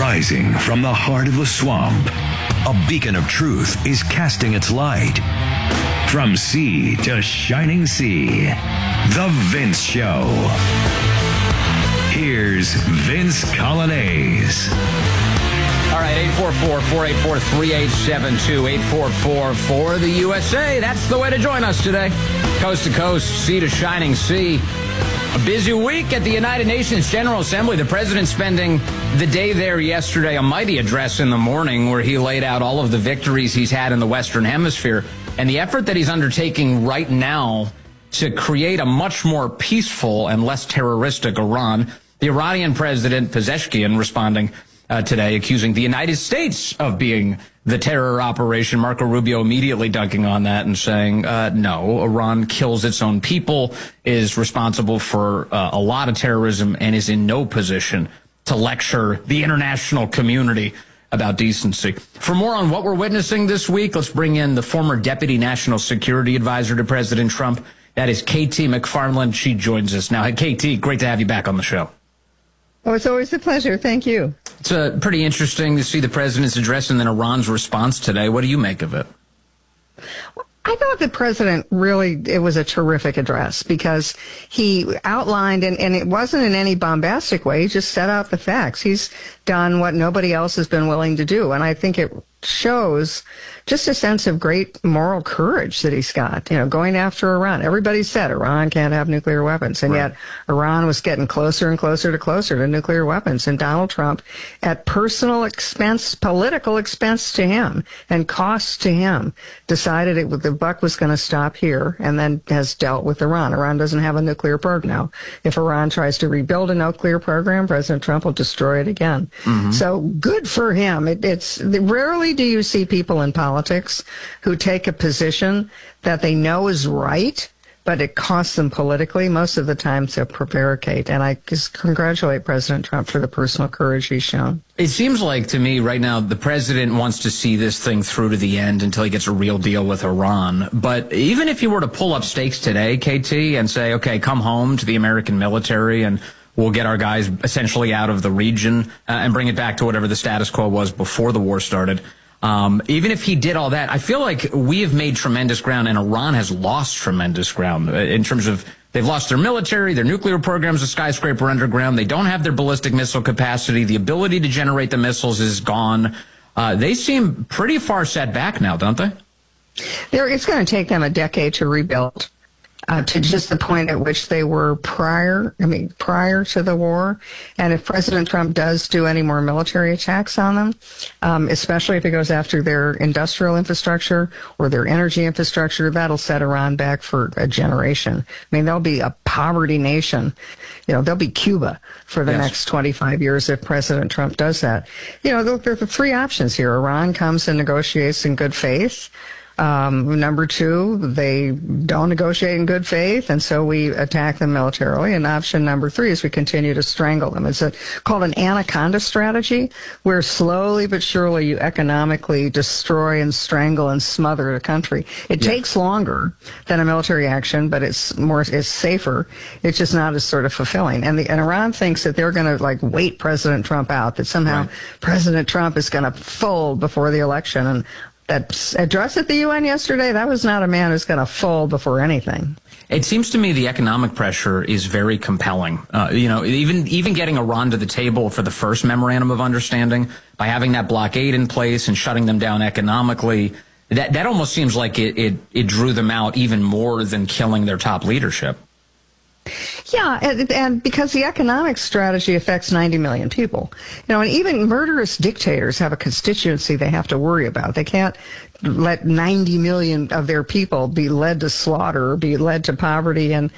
Rising from the heart of the swamp, a beacon of truth is casting its light. From sea to shining sea, The Vince Show. Here's Vince Coglianese. All right, 844-484-3872, 844 the USA. That's the way to join us today. Coast to coast, sea to shining sea. A busy week at the United Nations General Assembly. The president spending the day there yesterday, a mighty address in the morning where he laid out all of the victories he's had in the Western Hemisphere and the effort that he's undertaking right now to create a much more peaceful and less terroristic Iran. The Iranian president, Pezeshkian, responding today, accusing the United States of being the terror operation. Marco Rubio immediately dunking on that and saying, no, Iran kills its own people, is responsible for a lot of terrorism, and is in no position to lecture the international community about decency. For more on what we're witnessing this week, let's bring in the former Deputy National Security Advisor to President Trump. That is KT McFarland. She joins us now. Hey, KT, great to have you back on the show. Oh, it's always a pleasure. Thank you. It's pretty interesting to see the president's address and then Iran's response today. What do you make of it? I thought the president it was a terrific address because he outlined, and it wasn't in any bombastic way, he just set out the facts. He's done what nobody else has been willing to do, and I think it shows just a sense of great moral courage that he's got, going after Iran. Everybody said Iran can't have nuclear weapons, and yet Iran was getting closer and closer to nuclear weapons. And Donald Trump, at personal expense, political expense to him, and cost to him, decided the buck was going to stop here, and then has dealt with Iran. Iran doesn't have a nuclear program now. If Iran tries to rebuild a nuclear program, President Trump will destroy it again. Mm-hmm. So good for him. It's rarely do you see people in politics who take a position that they know is right, but it costs them politically. Most of the time they'll prevaricate. And I just congratulate President Trump for the personal courage he's shown. It seems like to me right now the president wants to see this thing through to the end until he gets a real deal with Iran. But even if he were to pull up stakes today, KT, and say, okay, come home to the American military and we'll get our guys essentially out of the region and bring it back to whatever the status quo was before the war started. Even if he did all that, I feel like we have made tremendous ground and Iran has lost tremendous ground in terms of they've lost their military, their nuclear program's a skyscraper underground. They don't have their ballistic missile capacity. The ability to generate the missiles is gone. They seem pretty far set back now, don't they? It's going to take them a decade to rebuild. To just the point at which they were prior to the war. And if President Trump does do any more military attacks on them, especially if he goes after their industrial infrastructure or their energy infrastructure, that'll set Iran back for a generation. I mean, they'll be a poverty nation. They'll be Cuba for the next 25 years if President Trump does that. There are three options here. Iran comes and negotiates in good faith. Number two, they don't negotiate in good faith, and so we attack them militarily. And option number three is we continue to strangle them. It's called an anaconda strategy, where slowly but surely you economically destroy and strangle and smother a country. It takes longer than a military action, but it's safer. It's just not as sort of fulfilling. And Iran thinks that they're going to wait President Trump out, that somehow President Trump is going to fold before the election. And that address at the UN yesterday, that was not a man who's going to fold before anything. It seems to me the economic pressure is very compelling. Even getting Iran to the table for the first memorandum of understanding by having that blockade in place and shutting them down economically, that almost seems like it drew them out even more than killing their top leadership. Yeah, and because the economic strategy affects 90 million people. And even murderous dictators have a constituency they have to worry about. They can't let 90 million of their people be led to slaughter, or be led to poverty and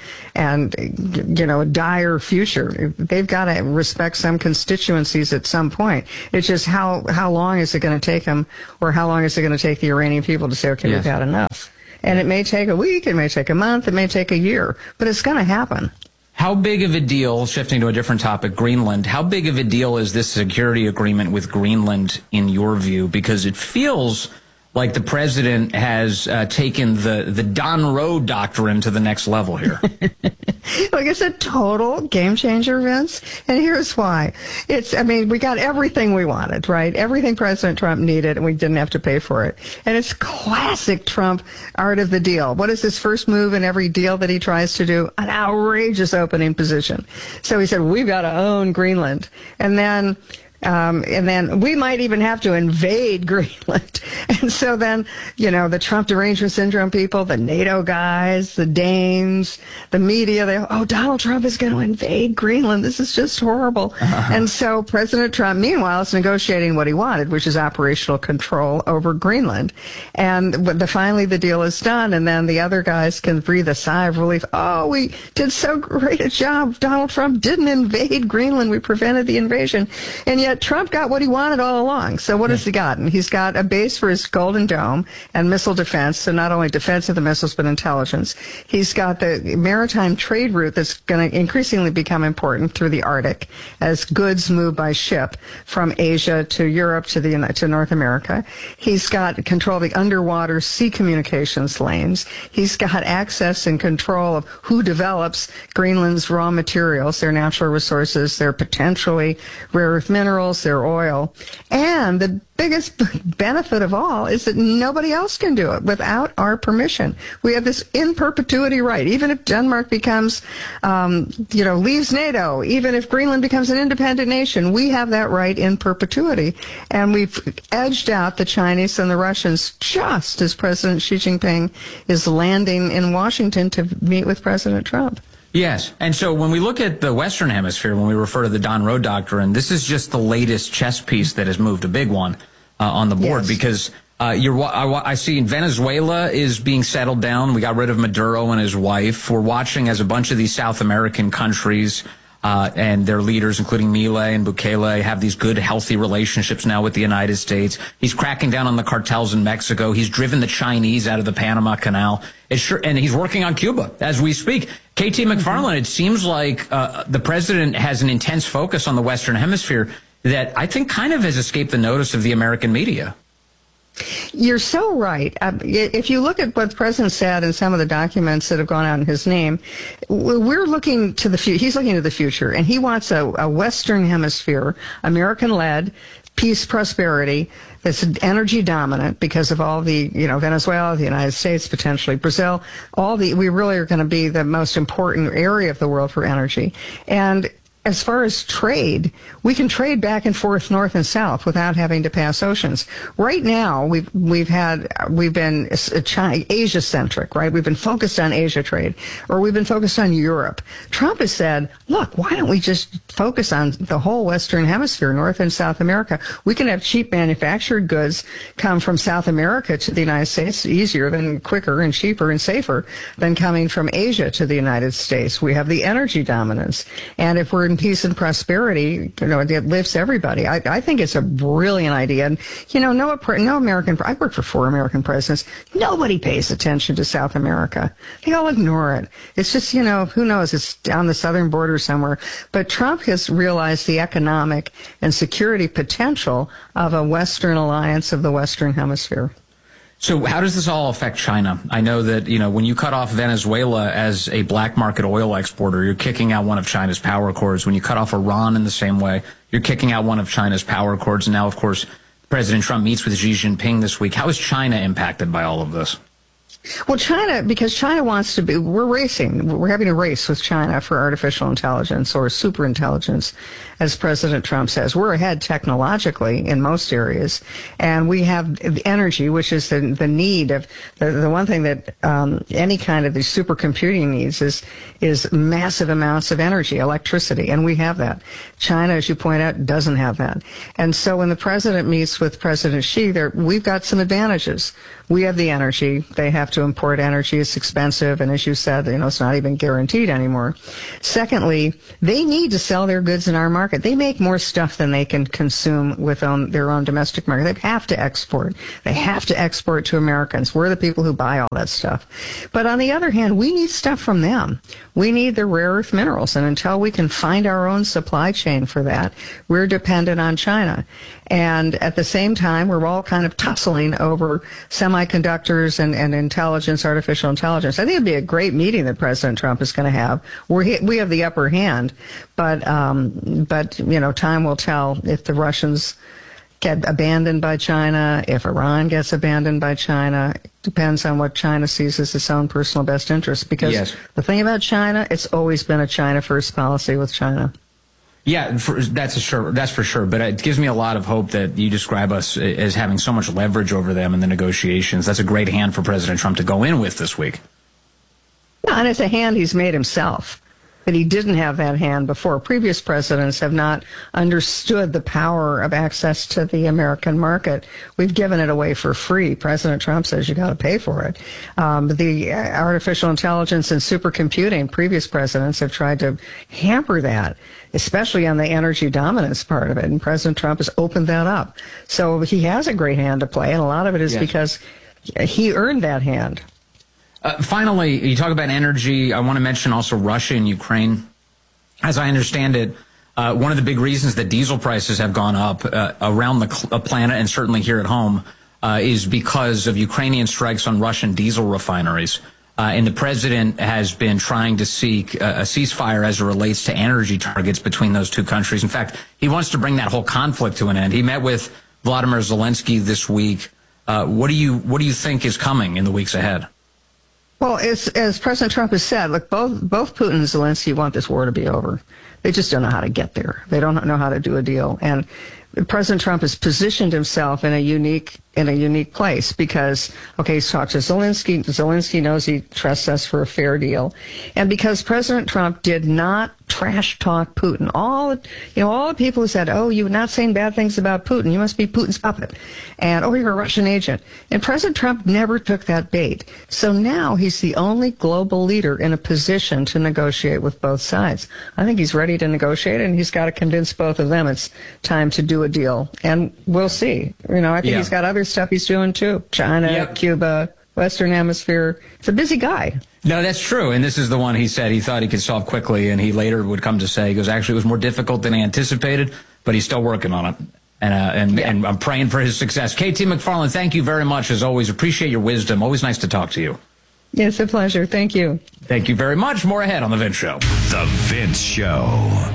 a dire future. They've got to respect some constituencies at some point. It's just how long is it going to take them, or how long is it going to take the Iranian people to say, okay, we've had enough? And it may take a week, it may take a month, it may take a year, but it's going to happen. How big of a deal, shifting to a different topic, Greenland, how big of a deal is this security agreement with Greenland in your view? Because it feels like the president has taken the Don Road doctrine to the next level here. Like it's a total game changer, Vince. And here's why. We got everything we wanted, right? Everything President Trump needed, and we didn't have to pay for it. And it's classic Trump art of the deal. What is his first move in every deal that he tries to do? An outrageous opening position. So he said, we've got to own Greenland. And then we might even have to invade Greenland. And so then, the Trump derangement syndrome people, the NATO guys, the Danes, the media, Donald Trump is going to invade Greenland. This is just horrible. And so President Trump, meanwhile, is negotiating what he wanted, which is operational control over Greenland. And finally the deal is done, and then the other guys can breathe a sigh of relief. Oh, we did so great a job. Donald Trump didn't invade Greenland. We prevented the invasion. And yet Trump got what he wanted all along. So what has he gotten? He's got a base for his Golden Dome and missile defense, so not only defense of the missiles, but intelligence. He's got the maritime trade route that's going to increasingly become important through the Arctic as goods move by ship from Asia to Europe to North America. He's got control of the underwater sea communications lanes. He's got access and control of who develops Greenland's raw materials, their natural resources, their potentially rare earth minerals, their oil. And the biggest benefit of all is that nobody else can do it without our permission. We have this in perpetuity right. Even if Denmark becomes, leaves NATO, even if Greenland becomes an independent nation, we have that right in perpetuity. And we've edged out the Chinese and the Russians just as President Xi Jinping is landing in Washington to meet with President Trump. Yes. And so when we look at the Western Hemisphere, when we refer to the Don Road Doctrine, this is just the latest chess piece that has moved, a big one on the board. Yes. Because I see Venezuela is being settled down. We got rid of Maduro and his wife. We're watching as a bunch of these South American countries and their leaders, including Milei and Bukele, have these good, healthy relationships now with the United States. He's cracking down on the cartels in Mexico. He's driven the Chinese out of the Panama Canal. And he's working on Cuba as we speak. KT McFarland, it seems like the president has an intense focus on the Western Hemisphere that I think kind of has escaped the notice of the American media. You're so right. If you look at what the president said in some of the documents that have gone out in his name, we're looking to the future. He's looking to the future, and he wants a Western Hemisphere, American-led, peace, prosperity, that's energy dominant because of all the, Venezuela, the United States, potentially Brazil, we really are going to be the most important area of the world for energy. And as far as trade, we can trade back and forth north and south without having to pass oceans. Right now, we've been Asia centric, right? We've been focused on Asia trade, or we've been focused on Europe. Trump has said, look, why don't we just focus on the whole Western Hemisphere, North and South America? We can have cheap manufactured goods come from South America to the United States easier than quicker and cheaper and safer than coming from Asia to the United States. We have the energy dominance, and if we're in peace and prosperity, it lifts everybody. I think it's a brilliant idea. And, no American, I worked for 4 American presidents. Nobody pays attention to South America. They all ignore it. It's just, who knows? It's down the southern border somewhere. But Trump has realized the economic and security potential of a Western alliance of the Western Hemisphere. So how does this all affect China? I know that, when you cut off Venezuela as a black market oil exporter, you're kicking out one of China's power cords. When you cut off Iran in the same way, you're kicking out one of China's power cords. And now, of course, President Trump meets with Xi Jinping this week. How is China impacted by all of this? Well, because China wants to be, we're having a race with China for artificial intelligence or superintelligence, as President Trump says. We're ahead technologically in most areas, and we have energy, which is the need of, the one thing that any kind of these supercomputing needs is massive amounts of energy, electricity, and we have that. China, as you point out, doesn't have that. And so when the president meets with President Xi, we've got some advantages. We have the energy. They have to import energy. It's expensive. And as you said, it's not even guaranteed anymore. Secondly, they need to sell their goods in our market. They make more stuff than they can consume with their own domestic market. They have to export. They have to export to Americans. We're the people who buy all that stuff. But on the other hand, we need stuff from them. We need the rare earth minerals. And until we can find our own supply chain for that, we're dependent on China. And at the same time, we're all kind of tussling over semiconductors and intelligence, artificial intelligence. I think it'd be a great meeting that President Trump is going to have. We have the upper hand, but time will tell if the Russians get abandoned by China, if Iran gets abandoned by China. It depends on what China sees as its own personal best interest. Because The thing about China, it's always been a China first policy with China. Yeah, that's for sure. But it gives me a lot of hope that you describe us as having so much leverage over them in the negotiations. That's a great hand for President Trump to go in with this week. Yeah, and it's a hand he's made himself. But he didn't have that hand before. Previous presidents have not understood the power of access to the American market. We've given it away for free. President Trump says you got to pay for it. The artificial intelligence and supercomputing, previous presidents have tried to hamper that, especially on the energy dominance part of it. And President Trump has opened that up. So he has a great hand to play, and a lot of it is because he earned that hand. Finally, you talk about energy. I want to mention also Russia and Ukraine. As I understand it, one of the big reasons that diesel prices have gone up around the planet and certainly here at home is because of Ukrainian strikes on Russian diesel refineries. And the president has been trying to seek a ceasefire as it relates to energy targets between those two countries. In fact, he wants to bring that whole conflict to an end. He met with Vladimir Zelensky this week. What do you think is coming in the weeks ahead? Well, as President Trump has said, look, both Putin and Zelensky want this war to be over. They just don't know how to get there. They don't know how to do a deal. And President Trump has positioned himself in a unique place because, he's talked to Zelensky. Zelensky knows he trusts us for a fair deal. And because President Trump did not trash talk Putin. All the people who said, you're not saying bad things about Putin. You must be Putin's puppet. And, you're a Russian agent. And President Trump never took that bait. So now he's the only global leader in a position to negotiate with both sides. I think he's ready to negotiate, and he's got to convince both of them it's time to do a deal. And we'll see. I think he's got other stuff he's doing too. China, Cuba, Western Hemisphere. He's a busy guy. No, that's true. And this is the one he said he thought he could solve quickly. And he later would come to say, he goes, actually, it was more difficult than I anticipated, but he's still working on it. And I'm praying for his success. KT McFarland, thank you very much, as always. Appreciate your wisdom. Always nice to talk to you. It's a pleasure. Thank you. Thank you very much. More ahead on The Vince Show. The Vince Show.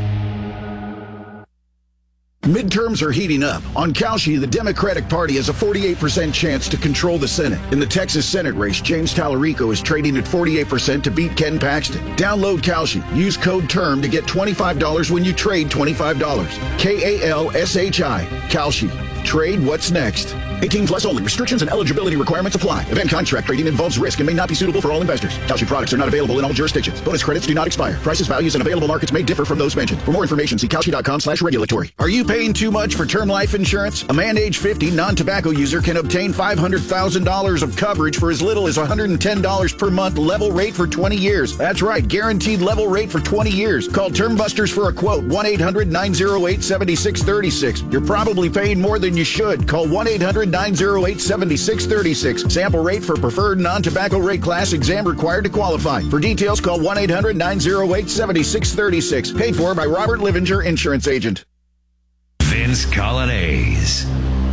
Midterms are heating up. On Kalshi, the Democratic Party has a 48% chance to control the Senate. In the Texas Senate race, James Tallarico is trading at 48% to beat Ken Paxton. Download Kalshi. Use code TERM to get $25 when you trade $25. KALSHI. Kalshi. Trade what's next. 18 plus only. Restrictions and eligibility requirements apply. Event contract trading involves risk and may not be suitable for all investors. Kalshi products are not available in all jurisdictions. Bonus credits do not expire. Prices, values, and available markets may differ from those mentioned. For more information, see Kalshi.com/regulatory. Are you paying too much for term life insurance? A man age 50 non-tobacco user can obtain $500,000 of coverage for as little as $110 per month, level rate for 20 years. That's right, guaranteed level rate for 20 years. Call Term Busters for a quote. 1-800-908-7636. You're probably paying more than you should. Call 1-800-908-7636. Sample rate for preferred non-tobacco rate class. Exam required to qualify. For details, call 1-800-908-7636. Paid for by Robert Livinger, Insurance Agent. Vince Coglianese.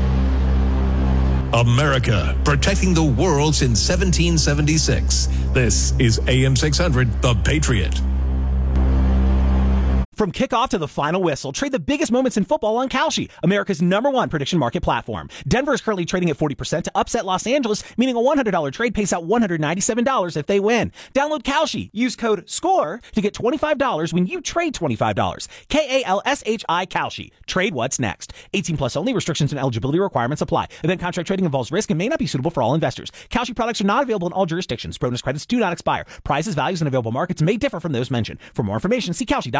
America, protecting the world since 1776. This is AM 600, The Patriot. From kickoff to the final whistle, trade the biggest moments in football on Kalshi, America's #1 prediction market platform. Denver is currently trading at 40% to upset Los Angeles, meaning a $100 trade pays out $197 if they win. Download Kalshi. Use code SCORE to get $25 when you trade $25. KALSHI Kalshi. Trade what's next. 18 plus only. Restrictions and eligibility requirements apply. Event contract trading involves risk and may not be suitable for all investors. Kalshi products are not available in all jurisdictions. Bonus credits do not expire. Prices, values, and available markets may differ from those mentioned. For more information, see Kalshi.com/regulatory.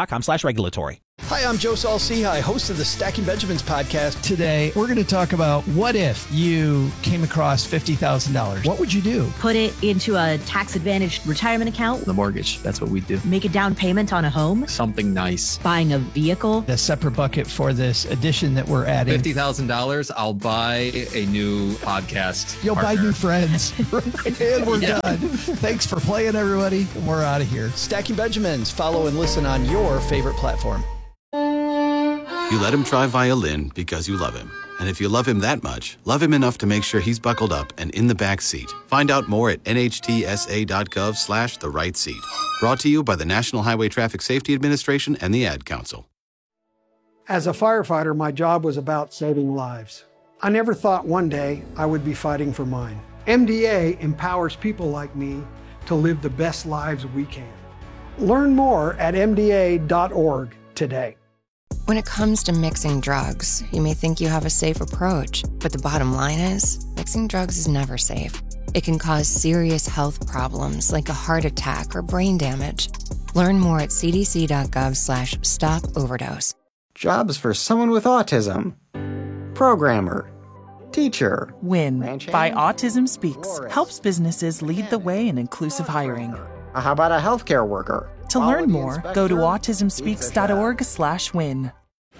Regulatory. Hi, I'm Joe Saul-Sehy, host of the Stacking Benjamins podcast. Today, we're going to talk about what if you came across $50,000. What would you do? Put it into a tax-advantaged retirement account. The mortgage, that's what we do. Make a down payment on a home. Something nice. Buying a vehicle. A separate bucket for this addition that we're adding. $50,000, I'll buy a new podcast. You'll partner. buy new friends. And we're done. Thanks for playing, everybody. We're out of here. Stacking Benjamins. Follow and listen on your favorite platform. You let him try violin because you love him. And if you love him that much, love him enough to make sure he's buckled up and in the back seat. Find out more at nhtsa.gov/the right seat. Brought to you by the National Highway Traffic Safety Administration and the Ad Council. As a firefighter, my job was about saving lives. I never thought one day I would be fighting for mine. MDA empowers people like me to live the best lives we can. Learn more at mda.org today. When it comes to mixing drugs, you may think you have a safe approach, but the bottom line is, mixing drugs is never safe. It can cause serious health problems like a heart attack or brain damage. Learn more at cdc.gov/stop-overdose. Jobs for someone with autism. Programmer. Teacher. WIN by Autism Speaks helps businesses lead the way in inclusive hiring. How about a healthcare worker? To learn more, go to autismspeaks.org/win.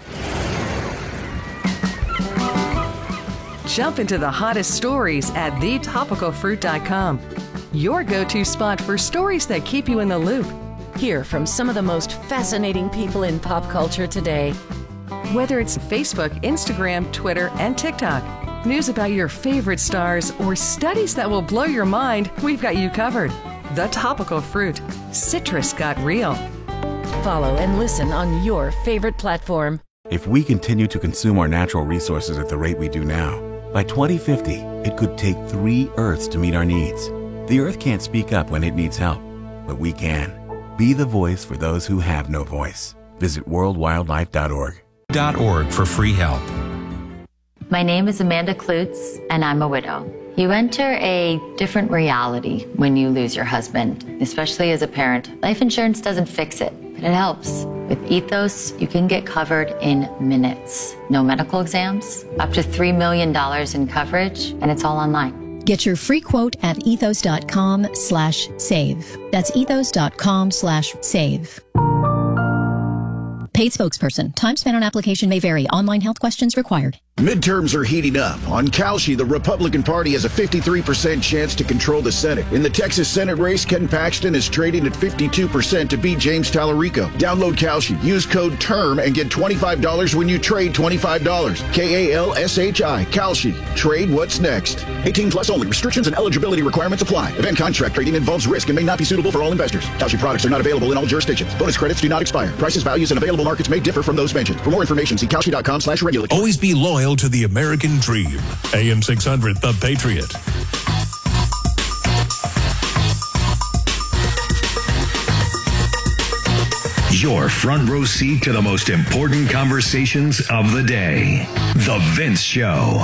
Jump into the hottest stories at thetopicalfruit.com. Your go-to spot for stories that keep you in the loop. Hear from some of the most fascinating people in pop culture today. Whether it's Facebook, Instagram, Twitter, and TikTok, news about your favorite stars, or studies that will blow your mind, we've got you covered. The Topical Fruit. Citrus got real. Follow and listen on your favorite platform. If we continue to consume our natural resources at the rate we do now, by 2050, it could take 3 Earths to meet our needs. The Earth can't speak up when it needs help, but we can. Be the voice for those who have no voice. Visit worldwildlife.org. .org for free help. My name is Amanda Klutz, and I'm a widow. You enter a different reality when you lose your husband, especially as a parent. Life insurance doesn't fix it, but it helps. With Ethos, you can get covered in minutes. No medical exams, up to $3 million in coverage, and it's all online. Get your free quote at ethos.com/save. That's ethos.com/save. Paid spokesperson. Time spent on application may vary. Online health questions required. Midterms are heating up. On Kalshi, the Republican Party has a 53% chance to control the Senate. In the Texas Senate race, Ken Paxton is trading at 52% to beat James Tallarico. Download Kalshi. Use code TERM and get $25 when you trade $25. KALSHI. Kalshi. Trade what's next. 18 plus only. Restrictions and eligibility requirements apply. Event contract trading involves risk and may not be suitable for all investors. Kalshi products are not available in all jurisdictions. Bonus credits do not expire. Prices, values, and available markets may differ from those mentioned. For more information, see kalshi.com/regulatory. Always be loyal to the American dream. AM 600, The Patriot. Your front row seat to the most important conversations of the day. The Vince Show.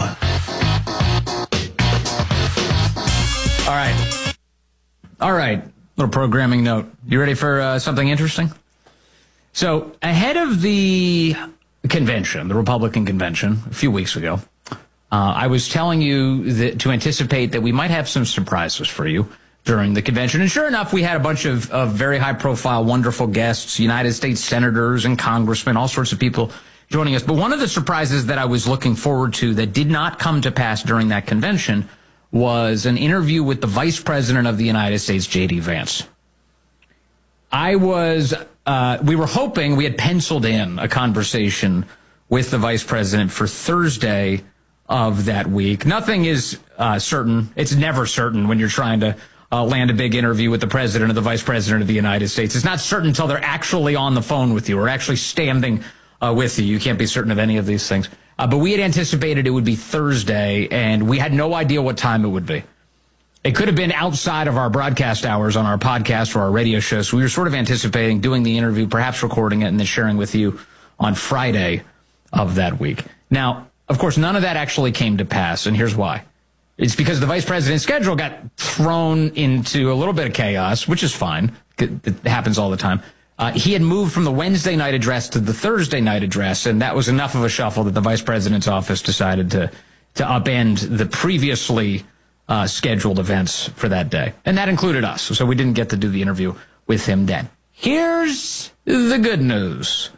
All right. Little programming note. You ready for something interesting? So ahead of the convention, the Republican convention, a few weeks ago, I was telling you that to anticipate that we might have some surprises for you during the convention. And sure enough, we had a bunch of very high-profile, wonderful guests, United States senators and congressmen, all sorts of people joining us. But one of the surprises that I was looking forward to that did not come to pass during that convention was an interview with the Vice President of the United States, J.D. Vance. We were hoping, we had penciled in a conversation with the Vice President for Thursday of that week. Nothing is certain. It's never certain when you're trying to land a big interview with the President or the Vice President of the United States. It's not certain until they're actually on the phone with you or actually standing with you. You can't be certain of any of these things. But we had anticipated it would be Thursday, and we had no idea what time it would be. It could have been outside of our broadcast hours on our podcast or our radio show, so we were sort of anticipating doing the interview, perhaps recording it, and then sharing with you on Friday of that week. Now, of course, none of that actually came to pass, and here's why. It's because the Vice President's schedule got thrown into a little bit of chaos, which is fine. It happens all the time. He had moved from the Wednesday night address to the Thursday night address, and that was enough of a shuffle that the vice president's office decided to upend the previously scheduled events for that day. And that included us, so we didn't get to do the interview with him then. Here's the good news.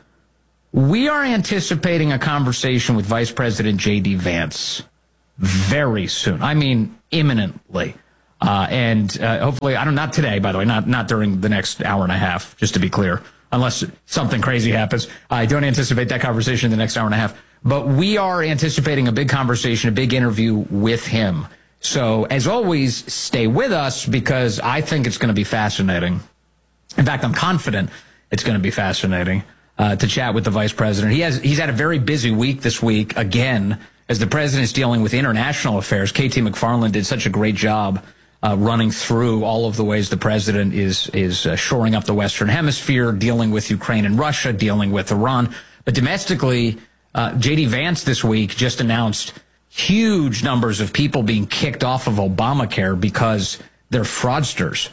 We are anticipating a conversation with Vice President J.D. Vance very soon. I mean, imminently. And hopefully, not today, by the way, not during the next hour and a half, just to be clear, unless something crazy happens. I don't anticipate that conversation in the next hour and a half. But we are anticipating a big conversation, a big interview with him. So, as always, stay with us because I think it's going to be fascinating. In fact, I'm confident it's going to be fascinating to chat with the vice president. He's had a very busy week this week, again, as the president's dealing with international affairs. KT McFarland did such a great job running through all of the ways the president is shoring up the Western Hemisphere, dealing with Ukraine and Russia, dealing with Iran. But domestically, J.D. Vance this week just announced huge numbers of people being kicked off of Obamacare because they're fraudsters.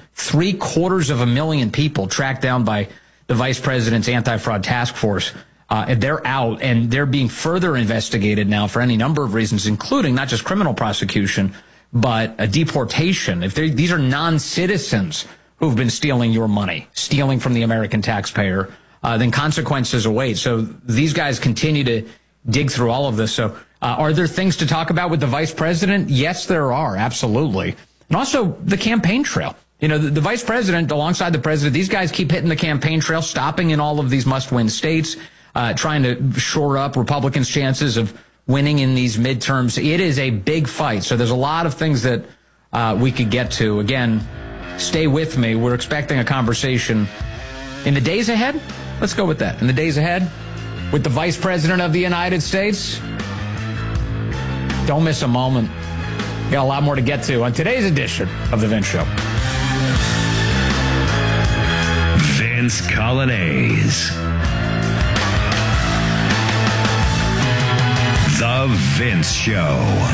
750,000 people tracked down by the vice president's anti-fraud task force. And they're out, and they're being further investigated now for any number of reasons, including not just criminal prosecution, but a deportation. If these are non-citizens who've been stealing your money, stealing from the American taxpayer, then consequences await. So these guys continue to dig through all of this. So are there things to talk about with the vice president? Yes, there are. Absolutely. And also the campaign trail. You know, the vice president, alongside the president, these guys keep hitting the campaign trail, stopping in all of these must-win states, trying to shore up Republicans' chances of winning in these midterms. It is a big fight. So there's a lot of things that we could get to. Again, stay with me. We're expecting a conversation in the days ahead. Let's go with that. In the days ahead with the Vice President of the United States. Don't miss a moment. Got a lot more to get to on today's edition of The Vince Show. Vince Coglianese. The Vince Show.